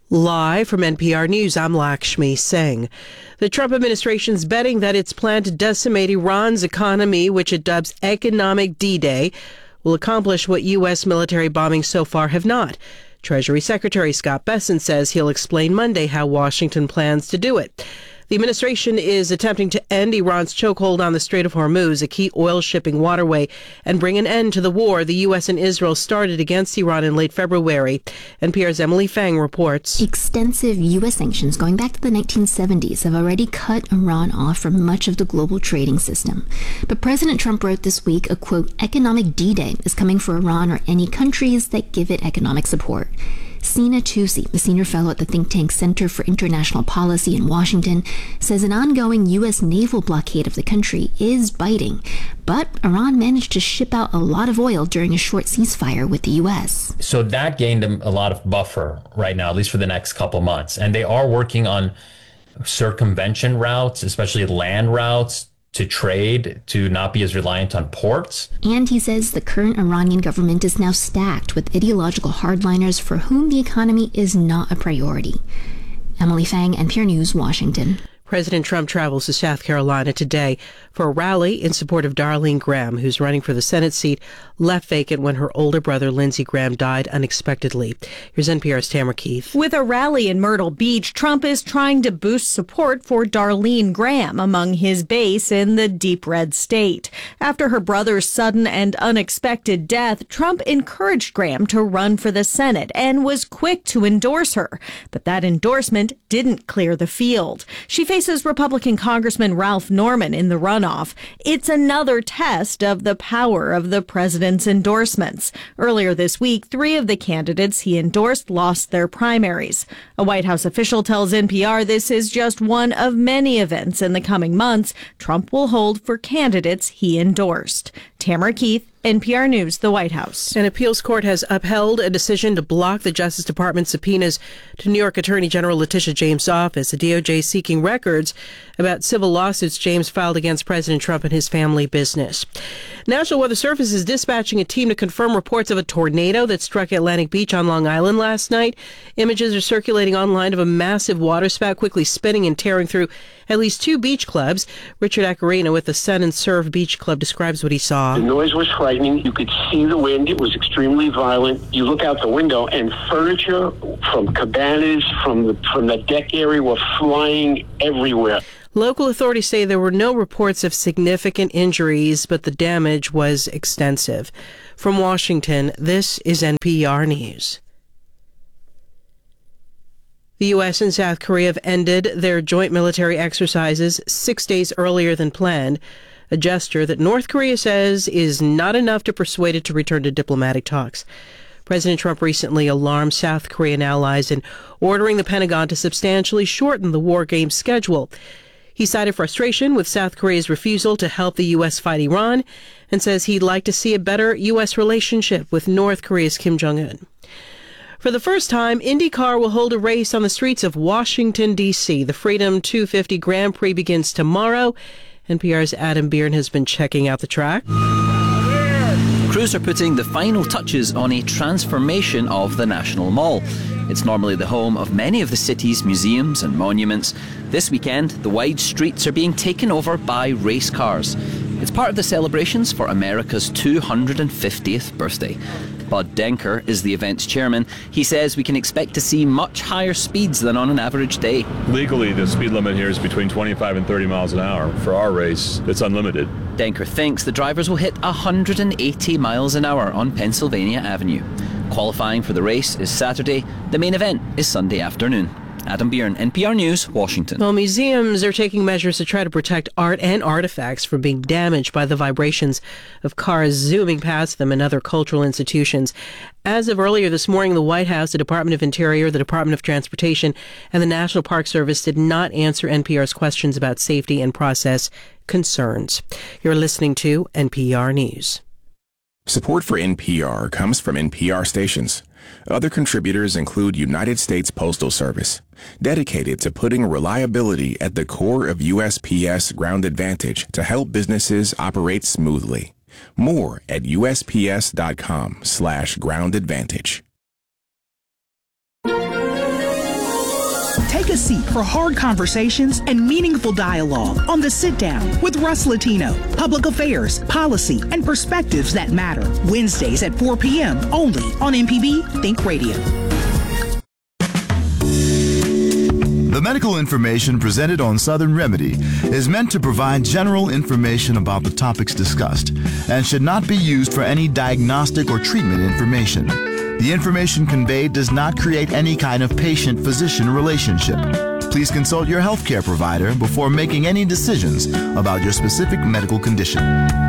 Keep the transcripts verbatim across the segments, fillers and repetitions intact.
Live from N P R News, I'm Lakshmi Singh. The Trump administration's betting that its plan to decimate Iran's economy, which it dubs Economic D-Day, will accomplish what U S military bombings so far have not. Treasury Secretary Scott Bessent says he'll explain Monday how Washington plans to do it. The administration is attempting to end Iran's chokehold on the Strait of Hormuz, a key oil shipping waterway, and bring an end to the war the U S and Israel started against Iran in late February. N P R's Emily Fang reports. Extensive U S sanctions going back to the nineteen seventies have already cut Iran off from much of the global trading system. But President Trump wrote this week a, quote, economic D-Day is coming for Iran or any countries that give it economic support. Sina Tusi, a senior fellow at the think tank Center for International Policy in Washington, says an ongoing U S naval blockade of the country is biting. But Iran managed to ship out a lot of oil during a short ceasefire with the U S. So that gained them a lot of buffer right now, at least for the next couple months. And they are working on circumvention routes, especially land routes, to trade, to not be as reliant on ports. And he says the current Iranian government is now stacked with ideological hardliners for whom the economy is not a priority. Emily Fang, N P R News, Washington. President Trump travels to South Carolina today for a rally in support of Darlene Graham, who's running for the Senate seat left vacant when her older brother, Lindsey Graham, died unexpectedly. Here's N P R's Tamara Keith. With a rally in Myrtle Beach, Trump is trying to boost support for Darlene Graham among his base in the deep red state. After her brother's sudden and unexpected death, Trump encouraged Graham to run for the Senate and was quick to endorse her. But that endorsement didn't clear the field. She faces Republican Congressman Ralph Norman in the runoff. It's another test of the power of the president's endorsements. Earlier this week, three of the candidates he endorsed lost their primaries. A White House official tells N P R this is just one of many events in the coming months Trump will hold for candidates he endorsed. Tamara Keith, N P R News, the White House. An appeals court has upheld a decision to block the Justice Department subpoenas to New York Attorney General Letitia James' office. The D O J seeking records about civil lawsuits James filed against President Trump and his family business. National Weather Service is dispatching a team to confirm reports of a tornado that struck Atlantic Beach on Long Island last night. Images are circulating online of a massive waterspout quickly spinning and tearing through at least two beach clubs. Richard Acarina with the Sun and Surf Beach Club describes what he saw. The noise was frightening. You could see the wind. It was extremely violent. You look out the window and furniture from cabanas, from the, from the deck area were flying everywhere. Local authorities say there were no reports of significant injuries, but the damage was extensive. From Washington, this is N P R News. The U S and South Korea have ended their joint military exercises six days earlier than planned, a gesture that North Korea says is not enough to persuade it to return to diplomatic talks. President Trump recently alarmed South Korean allies in ordering the Pentagon to substantially shorten the war games schedule. He cited frustration with South Korea's refusal to help the U S fight Iran and says he'd like to see a better U S relationship with North Korea's Kim Jong-un. For the first time, IndyCar will hold a race on the streets of Washington, D C The Freedom two fifty Grand Prix begins tomorrow. N P R's Adam Byrne has been checking out the track. Crews are putting the final touches on a transformation of the National Mall. It's normally the home of many of the city's museums and monuments. This weekend, the wide streets are being taken over by race cars. It's part of the celebrations for America's two hundred fiftieth birthday. Bud Denker is the event's chairman. He says we can expect to see much higher speeds than on an average day. Legally, the speed limit here is between twenty-five and thirty miles an hour. For our race, it's unlimited. Denker thinks the drivers will hit one hundred eighty miles an hour on Pennsylvania Avenue. Qualifying for the race is Saturday. The main event is Sunday afternoon. Adam Byrne, N P R News, Washington. Well, museums are taking measures to try to protect art and artifacts from being damaged by the vibrations of cars zooming past them and other cultural institutions. As of earlier this morning, the White House, the Department of Interior, the Department of Transportation, and the National Park Service did not answer N P R's questions about safety and process concerns. You're listening to N P R News. Support for N P R comes from N P R stations. Other contributors include United States Postal Service, dedicated to putting reliability at the core of U S P S Ground Advantage to help businesses operate smoothly. More at USPS.com slash Ground Advantage. Take a seat for hard conversations and meaningful dialogue on The Sit Down with Russ Latino. Public affairs, policy, and perspectives that matter. Wednesdays at four p.m. only on M P B Think Radio. The medical information presented on Southern Remedy is meant to provide general information about the topics discussed and should not be used for any diagnostic or treatment information. The information conveyed does not create any kind of patient-physician relationship. Please consult your healthcare provider before making any decisions about your specific medical condition.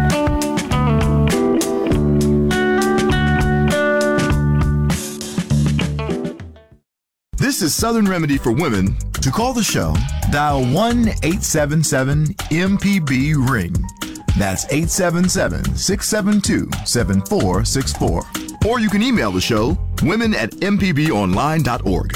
This is Southern Remedy for Women. To call the show, dial one eight seven seven M P B ring. That's eight seven seven, six seven two, seven four six four. Or you can email the show, women at m p b online dot org.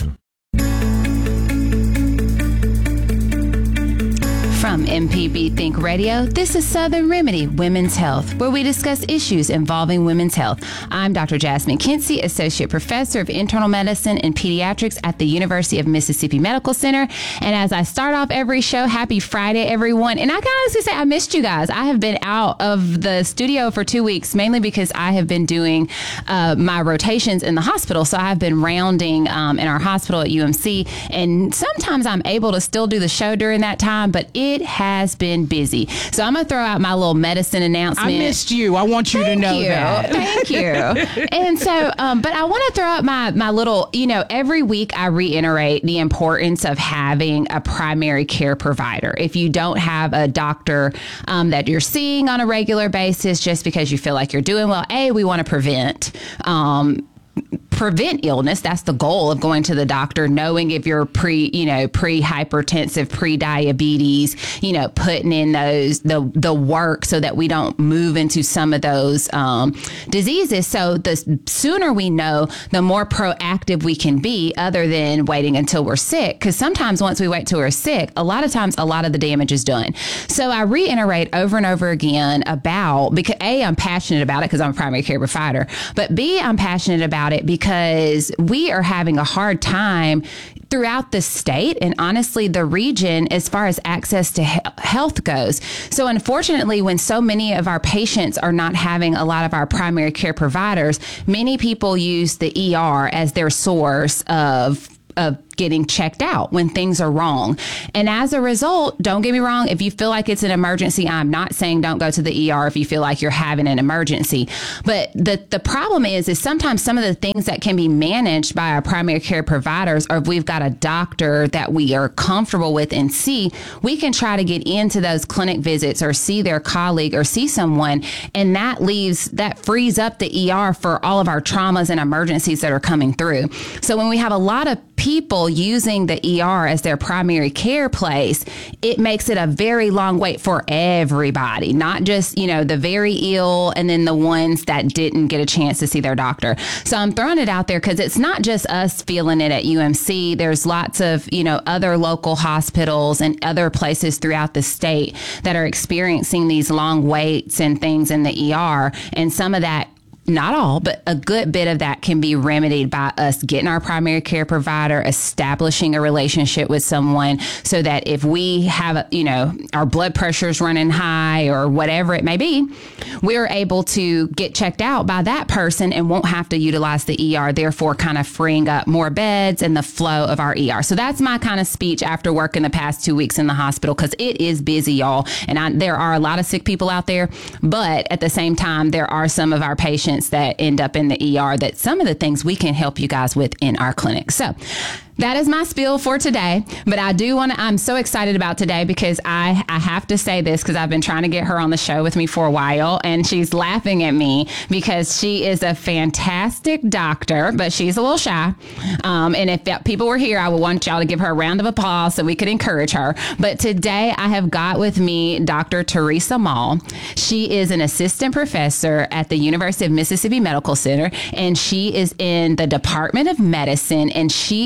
From M P B Think Radio, this is Southern Remedy Women's Health, where we discuss issues involving women's health. I'm Doctor Jasmine Kinsey, Associate Professor of Internal Medicine and Pediatrics at the University of Mississippi Medical Center. And as I start off every show, happy Friday, everyone. And I can honestly say I missed you guys. I have been out of the studio for two weeks, mainly because I have been doing uh, my rotations in the hospital. So I've been rounding um, in our hospital at U M C. And sometimes I'm able to still do the show during that time, but it It has been busy. So I'm going to throw out my little medicine announcement. I missed you. I want you Thank to know you. that. Thank you. And so, um, but I want to throw out my, my little, you know, every week I reiterate the importance of having a primary care provider. If you don't have a doctor um, that you're seeing on a regular basis just because you feel like you're doing well, A, we want to prevent um prevent illness. That's the goal of going to the doctor, knowing if you're pre, you know, pre-hypertensive, pre-diabetes, you know, putting in those, the, the work so that we don't move into some of those um, diseases. So the sooner we know, the more proactive we can be, other than waiting until we're sick. Because sometimes once we wait till we're sick, a lot of times a lot of the damage is done. So I reiterate over and over again about, because A, I'm passionate about it because I'm a primary care provider, but B, I'm passionate about it because Because we are having a hard time throughout the state and honestly the region as far as access to he- health goes. So unfortunately, when so many of our patients are not having a lot of our primary care providers, many people use the E R as their source of of getting checked out when things are wrong. And as a result, don't get me wrong, if you feel like it's an emergency, I'm not saying don't go to the E R if you feel like you're having an emergency. But the, the problem is, is sometimes some of the things that can be managed by our primary care providers, or if we've got a doctor that we are comfortable with and see, we can try to get into those clinic visits or see their colleague or see someone. And that leaves, that frees up the E R for all of our traumas and emergencies that are coming through. So when we have a lot of people using the E R as their primary care place, it makes it a very long wait for everybody, not just, you know, the very ill and then the ones that didn't get a chance to see their doctor. So I'm throwing it out there because it's not just us feeling it at U M C. There's lots of, you know, other local hospitals and other places throughout the state that are experiencing these long waits and things in the E R. And some of that, not all, but a good bit of that can be remedied by us getting our primary care provider, establishing a relationship with someone so that if we have, you know, our blood pressure is running high or whatever it may be, we're able to get checked out by that person and won't have to utilize the E R, therefore kind of freeing up more beds and the flow of our E R. So that's my kind of speech after working the past two weeks in the hospital, because it is busy, y'all. And I, there are a lot of sick people out there, but at the same time, there are some of our patients that end up in the E R that some of the things we can help you guys with in our clinic. So that is my spiel for today. But I do want to, I'm so excited about today because I, I have to say this because I've been trying to get her on the show with me for a while, and she's laughing at me because she is a fantastic doctor, but she's a little shy. Um, and if that, people were here, I would want y'all to give her a round of applause so we could encourage her. But today I have got with me Doctor Teresa Mall. She is an assistant professor at the University of Mississippi Medical Center, and she is in the Department of Medicine, and she is one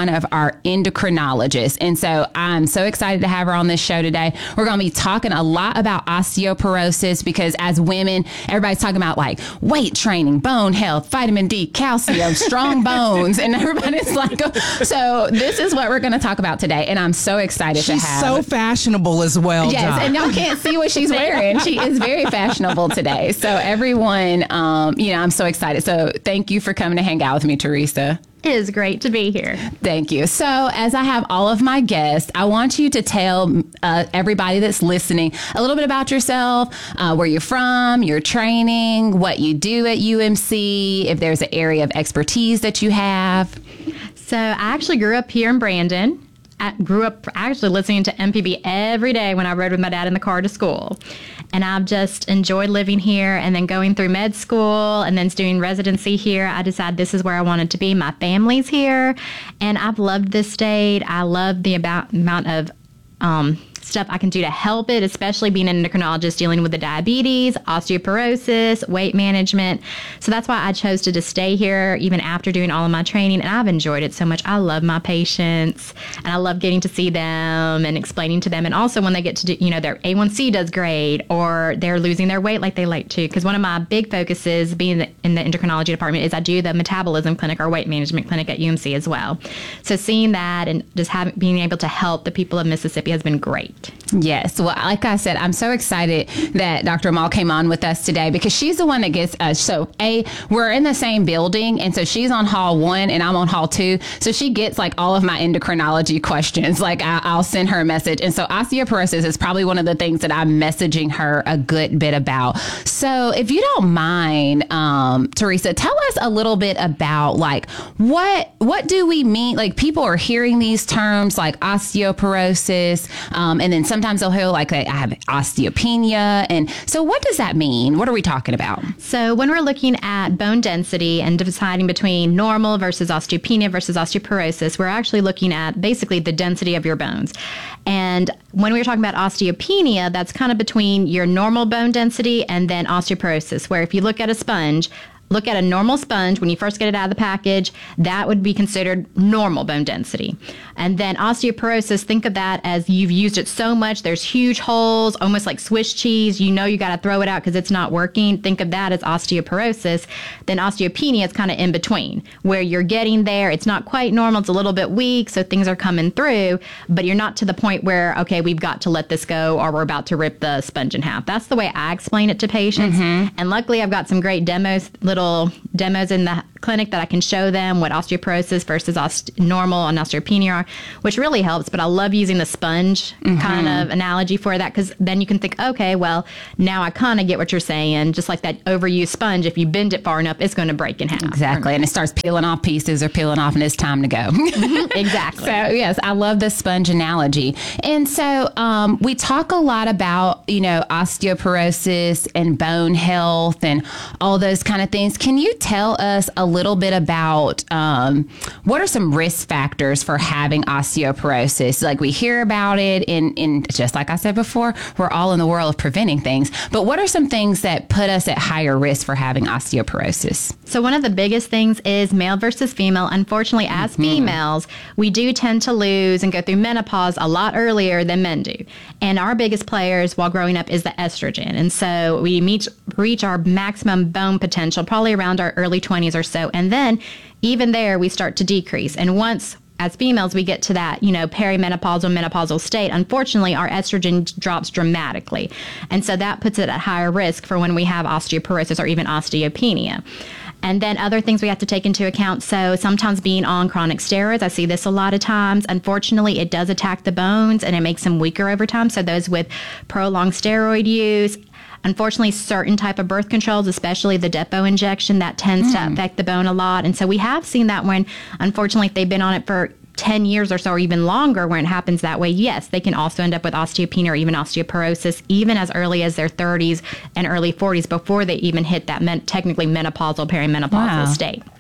one of our endocrinologists. And so I'm so excited to have her on this show today. We're going to be talking a lot about osteoporosis because as women, everybody's talking about like weight training, bone health, vitamin D, calcium, strong bones. And everybody's like, oh. So this is what we're going to talk about today. And I'm so excited She's to have. so fashionable as well. Yes. Doc. And y'all can't see what she's wearing. She is very fashionable today. So everyone, um, you know, I'm so excited. So thank you for coming to hang out with me, Teresa. It is great to be here. Thank you. So as I have all of my guests, I want you to tell uh, everybody that's listening a little bit about yourself, uh, where you're from, your training, what you do at U M C, if there's an area of expertise that you have. So I actually grew up here in Brandon. I grew up actually listening to M P B every day when I rode with my dad in the car to school. And I've just enjoyed living here and then going through med school and then doing residency here. I decided this is where I wanted to be. My family's here and I've loved this state. I love the about, amount of um, stuff I can do to help it, especially being an endocrinologist dealing with the diabetes, osteoporosis, weight management. So that's why I chose to just stay here even after doing all of my training. And I've enjoyed it so much. I love my patients and I love getting to see them and explaining to them. And also when they get to do, you know, their A one C does great or they're losing their weight like they like to. Because one of my big focuses being in the endocrinology department is I do the metabolism clinic or weight management clinic at U M C as well. So seeing that and just having being able to help the people of Mississippi has been great. Yes. Well, like I said, I'm so excited that Doctor Amal came on with us today because she's the one that gets us. So, A, we're in the same building. And so she's on hall one and I'm on hall two. So she gets like all of my endocrinology questions. Like I, I'll send her a message. And so osteoporosis is probably one of the things that I'm messaging her a good bit about. So if you don't mind, um, Teresa, tell us a little bit about like what what do we mean? Like people are hearing these terms like osteoporosis, um, and then sometimes they'll hear like I have osteopenia. And so what does that mean? What are we talking about? So when we're looking at bone density and deciding between normal versus osteopenia versus osteoporosis, we're actually looking at basically the density of your bones. And when we were talking about osteopenia, that's kind of between your normal bone density and then osteoporosis, where if you look at a sponge, look at a normal sponge when you first get it out of the package, that would be considered normal bone density. And then osteoporosis, think of that as you've used it so much, there's huge holes, almost like Swiss cheese. You know you got to throw it out because it's not working. Think of that as osteoporosis. Then osteopenia is kind of in between, where you're getting there. It's not quite normal. It's a little bit weak, so things are coming through, but you're not to the point where, okay, we've got to let this go or we're about to rip the sponge in half. That's the way I explain it to patients. Mm-hmm. And luckily, I've got some great demos, little demos in the clinic that I can show them what osteoporosis versus oste- normal and osteopenia are, which really helps. But I love using the sponge mm-hmm. kind of analogy for that because then you can think, okay, well, now I kind of get what you're saying. Just like that overused sponge, if you bend it far enough, it's going to break in half. Exactly. And it starts peeling off pieces or peeling off and it's time to go. Mm-hmm. Exactly. So, yes, I love the sponge analogy. And so um, we talk a lot about, you know, osteoporosis and bone health and all those kind of things. Can you tell us a little bit about um, what are some risk factors for having osteoporosis? Like we hear about it in, in, just like I said before, we're all in the world of preventing things. But what are some things that put us at higher risk for having osteoporosis? So one of the biggest things is male versus female. Unfortunately, as mm-hmm. females, we do tend to lose and go through menopause a lot earlier than men do. And our biggest players while growing up is the estrogen. And so we meet, reach our maximum bone potential probably around our early twenties or so. And then even there, we start to decrease. And once as females, we get to that, you know, perimenopausal, menopausal state. Unfortunately, our estrogen drops dramatically. And so that puts it at higher risk for when we have osteoporosis or even osteopenia. And then other things we have to take into account. So sometimes being on chronic steroids, I see this a lot of times. Unfortunately, it does attack the bones and it makes them weaker over time. So those with prolonged steroid use, unfortunately, certain type of birth controls, especially the depot injection, that tends mm. to affect the bone a lot. And so we have seen that when, unfortunately, if they've been on it for ten years or so or even longer when it happens that way, yes, they can also end up with osteopenia or even osteoporosis even as early as their thirties and early forties before they even hit that men- technically menopausal, perimenopausal wow. state.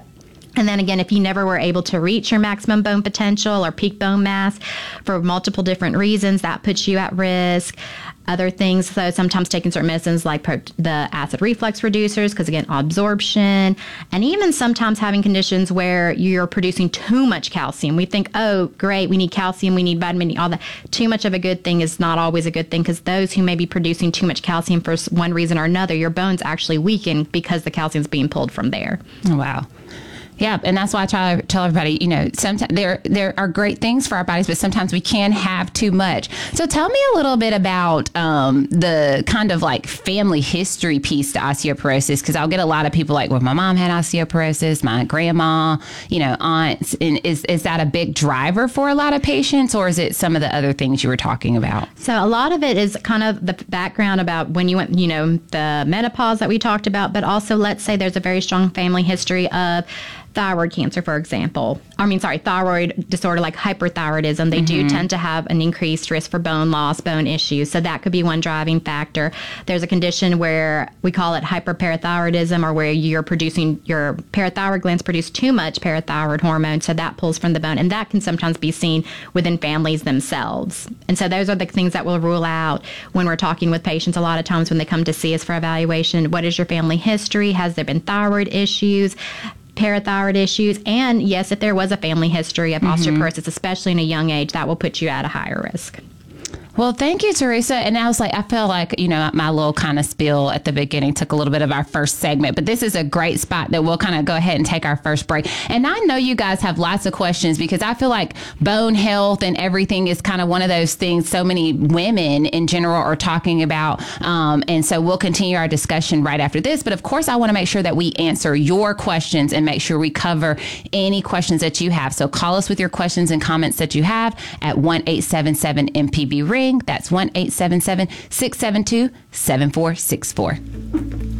And then again, if you never were able to reach your maximum bone potential or peak bone mass for multiple different reasons, that puts you at risk. Other things, so sometimes taking certain medicines like pro- the acid reflux reducers, because again, absorption, and even sometimes having conditions where you're producing too much calcium. We think, oh, great, we need calcium, we need vitamin D, all that. Too much of a good thing is not always a good thing, because those who may be producing too much calcium for one reason or another, your bones actually weaken because the calcium is being pulled from there. Oh, wow. Yeah, and that's why I try to tell everybody, you know, sometimes there there are great things for our bodies, but sometimes we can have too much. So tell me a little bit about um, the kind of like family history piece to osteoporosis, because I'll get a lot of people like, well, my mom had osteoporosis, my grandma, you know, aunts. And is, is that a big driver for a lot of patients, or is it some of the other things you were talking about? So a lot of it is kind of the background about when you went, you know, the menopause that we talked about, but also let's say there's a very strong family history of thyroid cancer, for example. I mean, sorry, thyroid disorder like hyperthyroidism. They mm-hmm. do tend to have an increased risk for bone loss, bone issues. So that could be one driving factor. There's a condition where we call it hyperparathyroidism, or where you're producing, your parathyroid glands produce too much parathyroid hormone, so that pulls from the bone. And that can sometimes be seen within families themselves. And so those are the things that we'll rule out when we're talking with patients a lot of times when they come to see us for evaluation. What is your family history? Has there been thyroid issues? Parathyroid issues, and yes, if there was a family history of mm-hmm. osteoporosis, especially in a young age, that will put you at a higher risk. Well, thank you, Teresa. And I was like, I feel like, you know, my little kind of spiel at the beginning took a little bit of our first segment, but this is a great spot that we'll kind of go ahead and take our first break. And I know you guys have lots of questions, because I feel like bone health and everything is kind of one of those things so many women in general are talking about. Um, and so we'll continue our discussion right after this. But of course, I want to make sure that we answer your questions and make sure we cover any questions that you have. So call us with your questions and comments that you have at one eight seven seven M P B ring. That's one eight seven seven, six seven two, seven four six four.